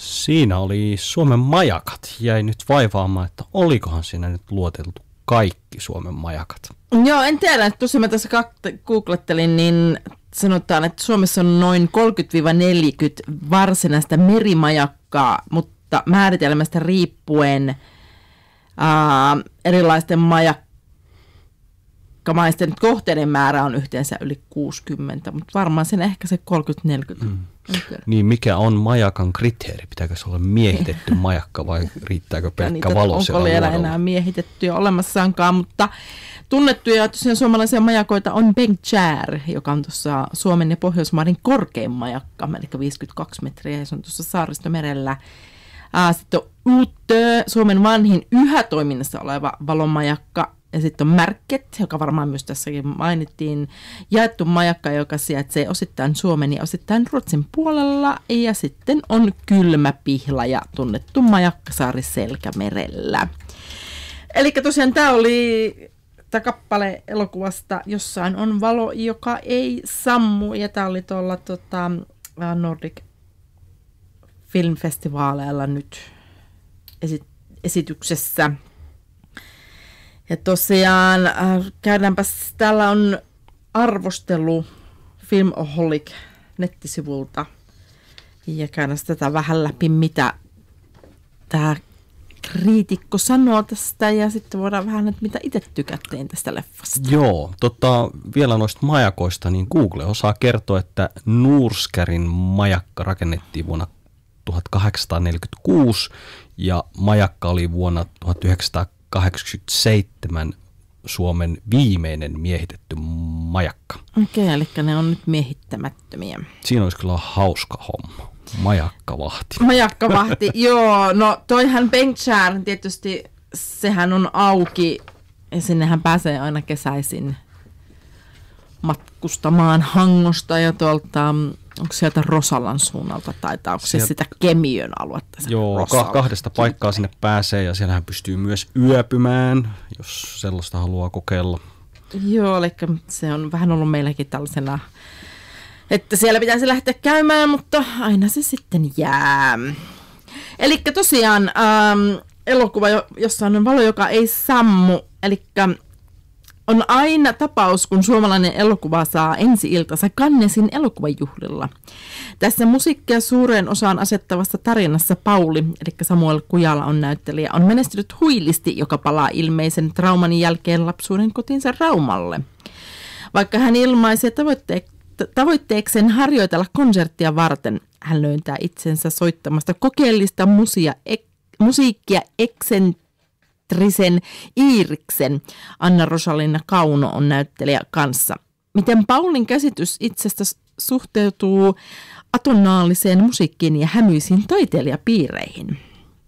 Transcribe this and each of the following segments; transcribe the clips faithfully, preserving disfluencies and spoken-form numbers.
Siinä oli Suomen majakat. Jäi nyt vaivaamaan, että olikohan siinä nyt luoteltu kaikki Suomen majakat. Joo, en tiedä. Tosiaan mä tässä googlettelin, niin sanotaan, että Suomessa on noin kolmekymmentä neljäkymmentä varsinaista merimajakkaa, mutta määritelmästä riippuen ää, erilaisten majakkamaisten kohteiden määrä on yhteensä yli kuusikymmentä, mutta varmaan sen ehkä se kolmekymmentä neljäkymmentä. Mm. Okay. Niin mikä on majakan kriteeri? Pitääkö se olla miehitetty majakka vai riittääkö pelkkä valo siellä luodolla? Onko enää miehitettyjä olemassaankaan, mutta tunnettuja tosiaan suomalaisia majakoita on Bengtjär, joka on tuossa Suomen ja Pohjoismaiden korkein majakka, eli viisikymmentäkaksi metriä, ja se on tuossa Saaristomerellä. Sitten on Utö, Suomen vanhin yhä toiminnassa oleva valomajakka, ja sitten on Märket, joka varmaan myös tässäkin mainittiin, jaettu majakka, joka sijaitsee osittain Suomen ja osittain Ruotsin puolella. Ja sitten on Kylmäpihlaja, tunnettu majakkasaari Selkämerellä. Eli tosiaan tämä oli tämä kappale elokuvasta Jossain on valo, joka ei sammu. Ja tämä oli tuolla tota, Nordic Filmfestivaaleilla nyt esi- esityksessä. Ja tosiaan, äh, käydäänpäs, täällä on arvostelu Filmoholic nettisivulta. Ja käydään tätä vähän läpi, mitä tämä kriitikko sanoo tästä. Ja sitten voidaan vähän, että mitä itse tykättiin tästä leffasta. Joo, tota, vielä noista majakoista, niin Google osaa kertoa, että Nurskärin majakka rakennettiin vuonna tuhatkahdeksansataaneljäkymmentäkuusi. Ja majakka oli vuonna tuhatyhdeksänsataakahdeksankymmentäseitsemän Suomen viimeinen miehitetty majakka. Okei, okay, eli ne on nyt miehittämättömiä. Siinä olisi kyllä hauska homma. Majakkavahti. Majakkavahti, joo. No toihan Bengtjär tietysti, sehän on auki ja sinnehän pääsee aina kesäisin matkustamaan Hangosta ja tuolta, onko sieltä Rosallan suunnalta tai onko se sitä Kemiön aluetta? Joo, ka- kahdesta paikkaa sinne pääsee ja siellähän pystyy myös yöpymään, jos sellaista haluaa kokeilla. Joo, eli se on vähän ollut meilläkin tällaisena, että siellä pitäisi lähteä käymään, mutta aina se sitten jää. Eli tosiaan ähm, elokuva, jossa on valo, joka ei sammu, eli on aina tapaus, kun suomalainen elokuva saa ensi-iltansa Cannesin elokuvajuhlilla. Tässä musiikkia suureen osaan asettavassa tarinassa Pauli, eli Samuel Kujala on näyttelijä, on menestynyt huilisti, joka palaa ilmeisen trauman jälkeen lapsuuden kotinsa Raumalle. Vaikka hän ilmaisee tavoitte- tavoitteekseen harjoitella konserttia varten, hän löytää itsensä soittamasta kokeellista musia, ek, musiikkia eksent Trisen Iiriksen. Anna Rosalinna Kauno on näyttelijä kanssa. Miten Paulin käsitys itsestä suhteutuu atonaaliseen musiikkiin ja hämyisiin taiteilijapiireihin?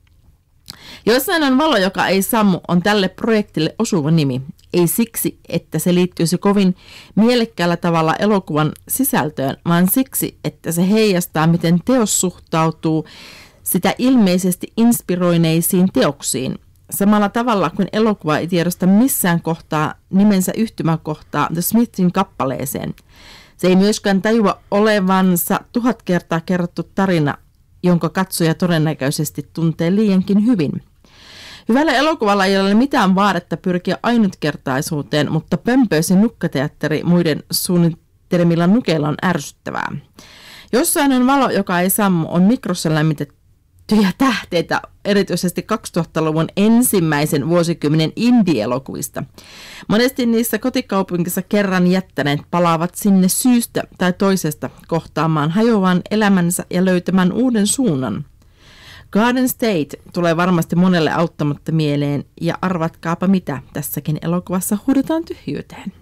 Jossain on valo, joka ei sammu, on tälle projektille osuva nimi. Ei siksi, että se liittyisi kovin mielekkäällä tavalla elokuvan sisältöön, vaan siksi, että se heijastaa, miten teos suhtautuu sitä ilmeisesti inspiroineisiin teoksiin. Samalla tavalla kuin elokuva ei tiedosta missään kohtaa nimensä yhtymäkohtaa The Smithin kappaleeseen. Se ei myöskään tajua olevansa tuhat kertaa kerrottu tarina, jonka katsoja todennäköisesti tuntee liiankin hyvin. Hyvällä elokuvalla ei ole mitään vaadetta pyrkiä ainutkertaisuuteen, mutta pömpöisen nukkateatteri muiden suunnittelemilla nukeilla on ärsyttävää. Jossain on valo, joka ei sammu, on mikrossa lämmitettyjä tähteitä, erityisesti kaksituhattaluvun ensimmäisen vuosikymmenen indie-elokuvista. Monesti niissä kotikaupunkissa kerran jättäneet palaavat sinne syystä tai toisesta kohtaamaan hajoavan elämänsä ja löytämään uuden suunnan. Garden State tulee varmasti monelle auttamatta mieleen, ja arvatkaapa mitä, tässäkin elokuvassa huudetaan tyhjyyteen.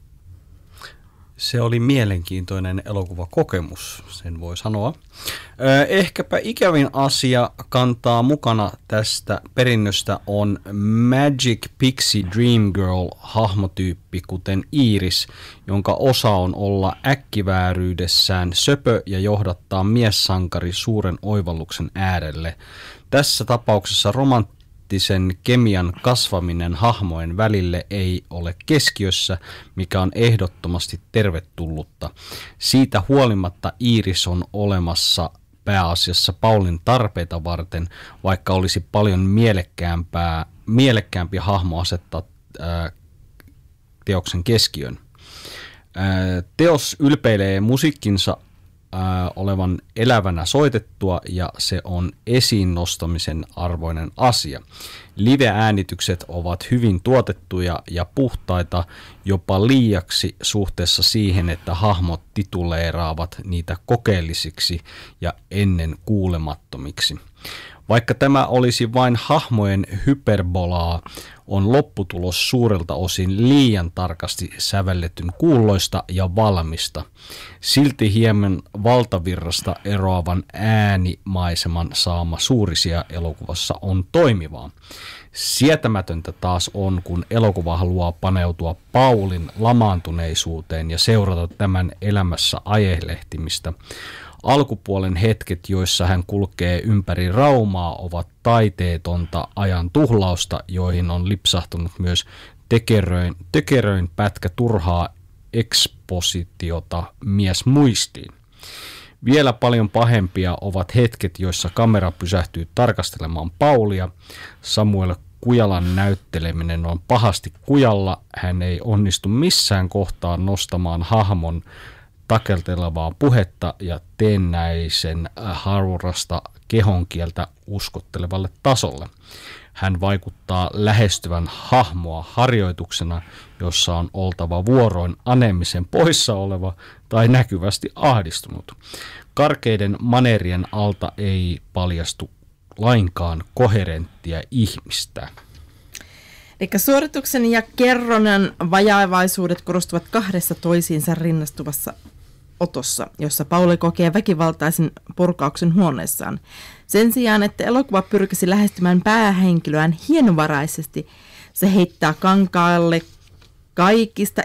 Se oli mielenkiintoinen elokuvakokemus, sen voi sanoa. Ehkäpä ikävin asia kantaa mukana tästä perinnöstä on Magic Pixie Dream Girl-hahmotyyppi, kuten Iris, jonka osa on olla äkkivääryydessään söpö ja johdattaa miessankari suuren oivalluksen äärelle. Tässä tapauksessa romanttinen kemian kasvaminen hahmojen välille ei ole keskiössä, mikä on ehdottomasti tervetullutta. Siitä huolimatta Iris on olemassa pääasiassa Paulin tarpeita varten, vaikka olisi paljon mielekkäämpää, mielekkäämpi hahmo asettaa ää, teoksen keskiön. Ää, teos ylpeilee musiikkinsa ää, olevan elävänä soitettua ja se on esiin nostamisen arvoinen asia. Live-äänitykset ovat hyvin tuotettuja ja puhtaita jopa liiaksi suhteessa siihen, että hahmot tituleeraavat niitä kokeellisiksi ja ennen kuulemattomiksi. Vaikka tämä olisi vain hahmojen hyperbolaa, on lopputulos suurelta osin liian tarkasti sävelletyn kuuloista ja valmista. Silti hieman valtavirrasta eroavan äänimaiseman saama suurisia elokuvassa on toimivaa. Sietämätöntä taas on, kun elokuva haluaa paneutua Paulin lamaantuneisuuteen ja seurata tämän elämässä ajelehtimistä. Alkupuolen hetket, joissa hän kulkee ympäri Raumaa, ovat taiteetonta ajan tuhlausta, joihin on lipsahtunut myös tekeröin, tekeröin pätkä turhaa ekspositiota mies muistiin. Vielä paljon pahempia ovat hetket, joissa kamera pysähtyy tarkastelemaan Paulia. Samuel Kujalan näytteleminen on pahasti kujalla. Hän ei onnistu missään kohtaa nostamaan hahmon takeltelevaa puhetta ja teennäisen harurasta kehonkieltä uskottelevalle tasolle. Hän vaikuttaa lähestyvän hahmoa harjoituksena, jossa on oltava vuoroin anemisen poissa oleva tai näkyvästi ahdistunut. Karkeiden maneerien alta ei paljastu lainkaan koherenttia ihmistä. Eli suorituksen ja kerronnan vajavaisuudet korostuvat kahdessa toisiinsa rinnastuvassa otossa, jossa Pauli kokee väkivaltaisen purkauksen huoneessaan. Sen sijaan, että elokuva pyrkisi lähestymään päähenkilöään hienovaraisesti, se heittää kankaalle kaikista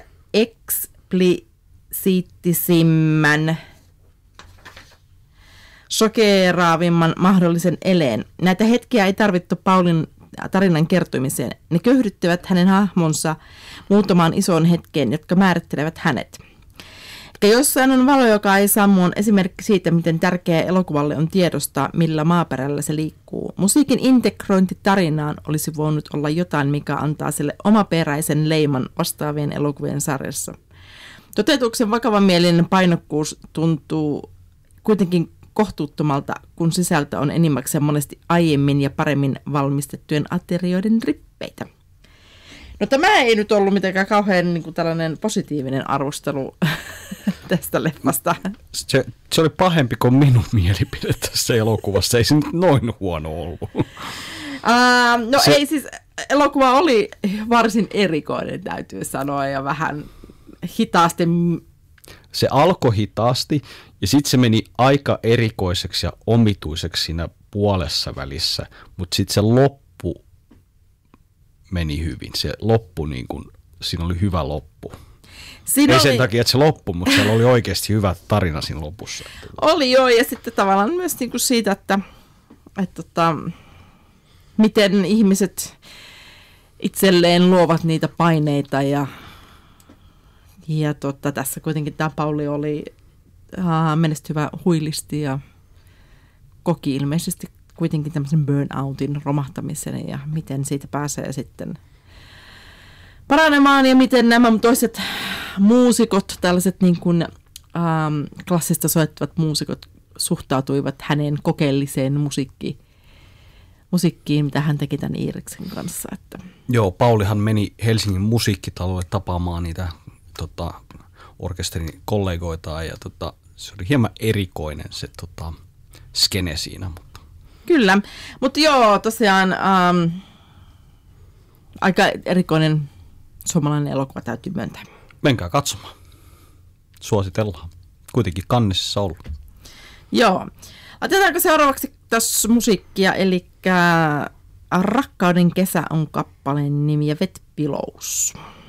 eksplisiittisimmän, shokeeraavimman mahdollisen eleen. Näitä hetkiä ei tarvittu Paulin tarinan kertomiseen. Ne köyhdyttävät hänen hahmonsa muutamaan isoon hetkeen, jotka määrittelevät hänet. Ja jossain on valo, joka ei sammu, on esimerkki siitä, miten tärkeää elokuvalle on tiedostaa, millä maaperällä se liikkuu. Musiikin integrointi tarinaan olisi voinut olla jotain, mikä antaa sille omaperäisen leiman vastaavien elokuvien sarjassa. Toteutuksen vakavamielinen painokkuus tuntuu kuitenkin kohtuuttomalta, kun sisältö on enimmäkseen monesti aiemmin ja paremmin valmistettujen aterioiden rippeitä. No tämä ei nyt ollut mitenkään kauhean niin kuin tällainen positiivinen arvostelu tästä leffasta. Se, se oli pahempi kuin minun mielipide tässä elokuvassa. Ei se nyt noin huono ollut. Uh, no se, ei siis, elokuva oli varsin erikoinen, täytyy sanoa, ja vähän hitaasti. Se alkoi hitaasti ja sitten se meni aika erikoiseksi ja omituiseksi siinä puolessa välissä, mutta sitten se loppu meni hyvin. Se loppu, niin kun, siinä oli hyvä loppu. Siinä Ei oli... sen takia, että se loppui, mutta siellä oli oikeasti hyvä tarina siinä lopussa. Oli joo, ja sitten tavallaan myös niin kuin siitä, että, että, että miten ihmiset itselleen luovat niitä paineita. Ja, ja tota, tässä kuitenkin tämä Pauli oli äh, menestyvä huilisti ja koki ilmeisesti kuitenkin tämmöisen burnoutin romahtamisen ja miten siitä pääsee sitten paranemaan ja miten nämä toiset muusikot, tällaiset niin kuin ähm, klassista soittavat muusikot suhtautuivat hänen kokeelliseen musiikkiin, musiikkiin, mitä hän teki tämän Iiriksen kanssa. Että. Joo, Paulihan meni Helsingin musiikkitalolle tapaamaan niitä tota, orkesterin kollegoitaan ja tota, se oli hieman erikoinen se tota, skene siinä, mutta kyllä, mutta joo, tosiaan ähm, aika erikoinen suomalainen elokuva täytyy myöntää. Menkää katsomaan. Suositellaan. Kuitenkin Cannesissa ollut. Joo. Otetaanko seuraavaksi tässä musiikkia, eli Rakkauden kesä on kappaleen nimi ja Wet Pillows.